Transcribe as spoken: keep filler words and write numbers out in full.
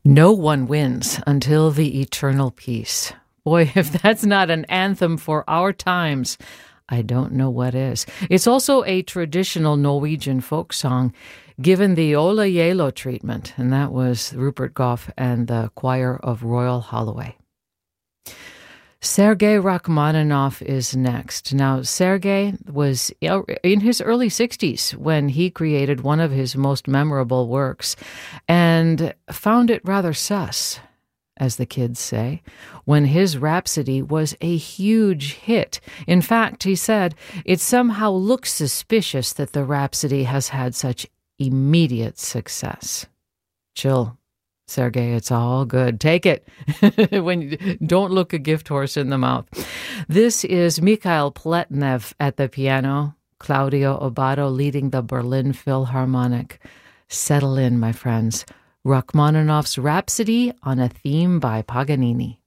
No one wins until the eternal peace. Boy, if that's not an anthem for our times, I don't know what is. It's also a traditional Norwegian folk song given the Ola Yelo treatment, and that was Rupert Goff and the Choir of Royal Holloway. Sergei Rachmaninoff is next. Now, Sergei was in his early sixties when he created one of his most memorable works and found it rather sus, as the kids say, when his Rhapsody was a huge hit. In fact, he said, it somehow looks suspicious that the Rhapsody has had such immediate success. Chill, Sergei, it's all good. Take it. when you, don't look a gift horse in the mouth. This is Mikhail Pletnev at the piano, Claudio Abbado leading the Berlin Philharmonic. Settle in, my friends. Rachmaninoff's Rhapsody on a theme by Paganini.